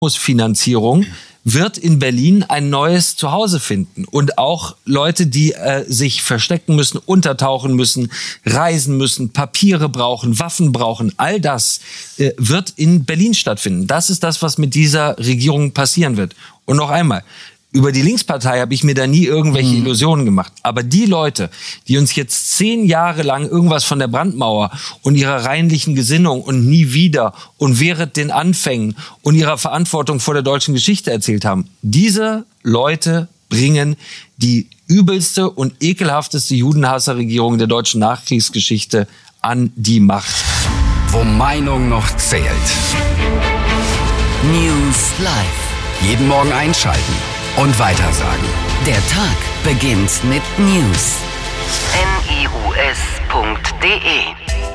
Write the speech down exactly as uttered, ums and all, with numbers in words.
Finanzierung wird in Berlin ein neues Zuhause finden. Und auch Leute, die äh, sich verstecken müssen, untertauchen müssen, reisen müssen, Papiere brauchen, Waffen brauchen, all das äh, wird in Berlin stattfinden. Das ist das, was mit dieser Regierung passieren wird. Und noch einmal, über die Linkspartei habe ich mir da nie irgendwelche mhm. Illusionen gemacht. Aber die Leute, die uns jetzt zehn Jahre lang irgendwas von der Brandmauer und ihrer reinlichen Gesinnung und nie wieder und während den Anfängen und ihrer Verantwortung vor der deutschen Geschichte erzählt haben, diese Leute bringen die übelste und ekelhafteste Judenhasserregierung der deutschen Nachkriegsgeschichte an die Macht. Wo Meinung noch zählt. News Live. Jeden Morgen einschalten und weitersagen. Der Tag beginnt mit News. N I U S punkt D E